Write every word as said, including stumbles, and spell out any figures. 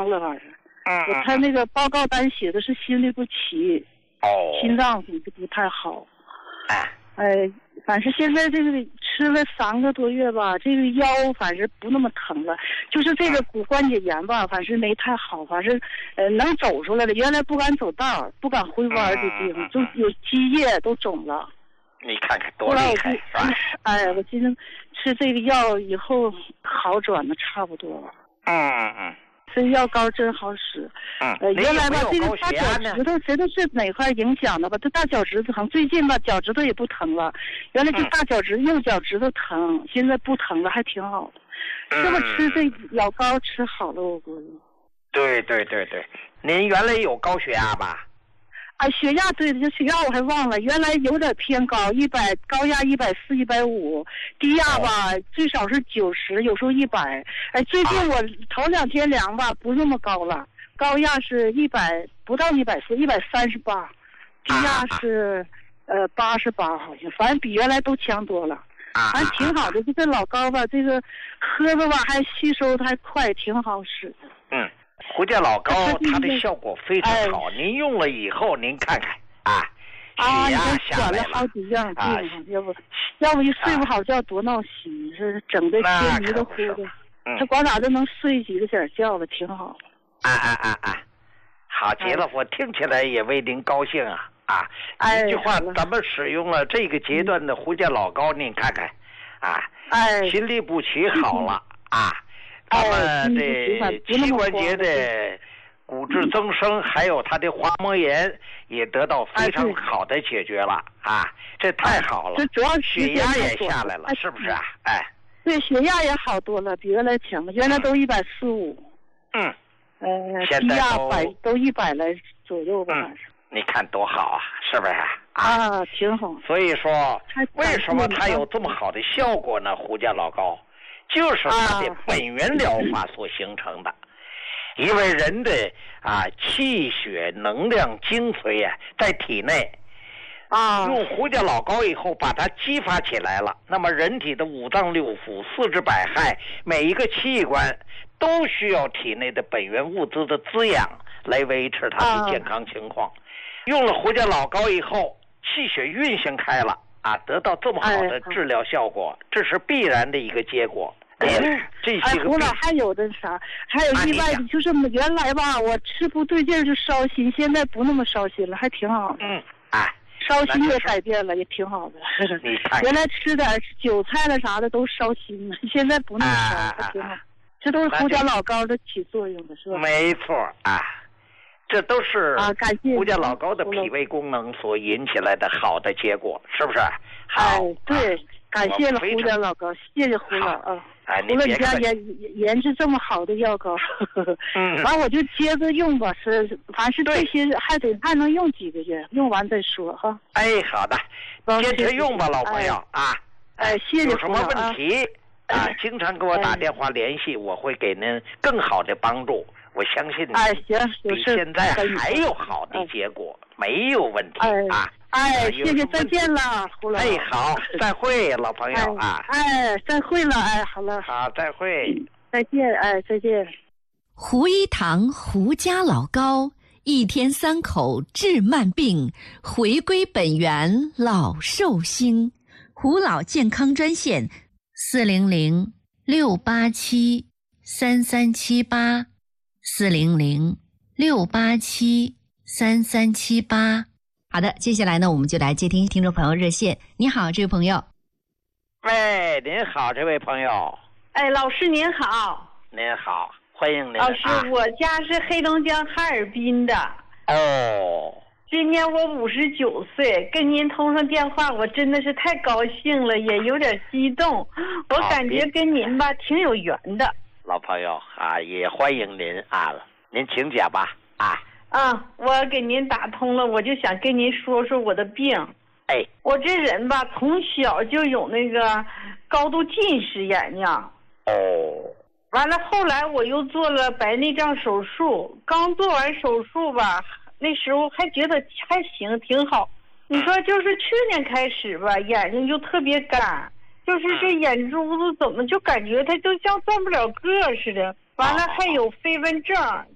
了，反正。 嗯。 我看那个报告单写的是心律不齐。 哦。 心脏就不太好。 哎。 哎，反正现在这个吃了三个多月吧，这个腰反正不那么疼了，就是这个骨关节炎吧，反正没太好，反正呃能走出来了。原来不敢走道，不敢回弯的地方，就有积液都肿了。 你看看多厉害，是吧？ 哎，我今天吃这个药以后好转的差不多了。 嗯嗯。 这药膏真好使。 嗯。 呃，原来吧，这个大脚趾头真的是哪块影响的吧？这大脚趾头疼，最近吧脚趾头也不疼了。原来就大脚趾、嗯、右脚趾头疼，现在不疼了，还挺好的。嗯、这么吃这药膏吃好了，我估计。 对对对对，您原来有高血压吧？ 啊，血压对的，这血压我还忘了，原来有点偏高，一百高压一百四、一百五，低压吧、哦、最少是九十，有时候一百。哎，最近我头两天量吧，不那么高了，高压是一百不到一百四，一百三十八，低压是、啊、呃八十八，好像，反正比原来都强多了。反正挺好的，就这老高吧，这个喝着吧还吸收的还快，挺好使的。 嗯。胡家老膏它的效果非常好、哎、您用了以后您看看啊，血压下来了、 啊、好几样病、啊、要不要不一睡不好觉多闹心，是整的天迷的糊的，他光咋就能睡几个点觉了，挺好。 啊啊啊啊，好极了、哎、我听起来也为您高兴啊啊！哎、一句话，咱们使用了这个阶段的胡家老膏，您看看啊， 哎， 心律不齐好了、嗯、啊。他们的膝关节的骨质增生，还有他的滑膜炎也得到非常好的解决了啊！这太好了， 这主要血压也下来了，是不是啊？哎， 对，血压也好多了，比原来强了，原来都一百四五， 嗯， 呃，低压百都一百来左右吧， 嗯，你看多好啊，是不是？ 啊，挺好。 所以说，为什么它有这么好的效果呢？胡家老膏。就是它的本源疗法所形成的，啊、因为人的啊气血能量精髓呀、啊、在体内， 啊， 用胡家老膏以后把它激发起来了，那么人体的五脏六腑、四肢百骸每一个器官都需要体内的本源物质的滋养来维持它的健康情况。啊、用了胡家老膏以后，气血运行开了。啊，得到这么好的治疗效果，哎、这是必然的一个结果。 哎， 这哎，胡老还有的啥？还有意外的，就是原来吧，我吃不对劲就烧心，现在不那么烧心了，还挺好的。 嗯，哎， 烧心也改变了，也挺好的。 你看， 原来吃点韭菜了啥的都烧心了，现在不那么烧，还、啊、挺好。这都是胡家老膏的起作用的，是吧？ 没错啊。这都是啊，感谢胡家老膏的脾胃功能所引起来的好的结果，是不是？好， 哎，对，啊、感谢了胡家老膏，谢谢胡老啊。 哎， 胡了你家研研制这么好的药膏，嗯，完我就接着用吧，是，凡是这些还得还能用几个月，用完再说哈。 哎，好的，坚持用吧，老朋友啊。 哎，谢谢有什么问题啊？经常给我打电话联系，我会给您更好的帮助。我相信你， 哎，行， 比现在还有好的结果，哎、没有问题、 哎、 啊！ 哎，谢谢，再见了，胡老。 哎，好，再会，老朋友啊！ 哎，再会了，哎，好了。 好，再会。 再见，哎，再见。 胡一堂胡家老膏，一天三口治慢病，回归本源老寿星。胡老健康专线：四零零六八七三三七八。四零零六八七三三七八。好的，接下来呢，我们就来接听听众朋友热线。你好，这位朋友。 喂，您好，这位朋友。 哎，老师您好。 您好，欢迎您。 老师，啊、我家是黑龙江哈尔滨的。 哦。 今年我五十九岁，跟您通上电话，我真的是太高兴了，也有点激动。我感觉跟您吧挺有缘的。 老朋友啊，也欢迎您啊，您请讲吧啊。 啊，我给您打通了，我就想跟您说说我的病。 哎， 我这人吧，从小就有那个高度近视眼睛。 哦。 完了，后来我又做了白内障手术，刚做完手术吧，那时候还觉得还行，挺好。你说就是去年开始吧，眼睛就特别干。就是这眼珠子怎么就感觉它就像转不了个似的，完了还有飞蚊症，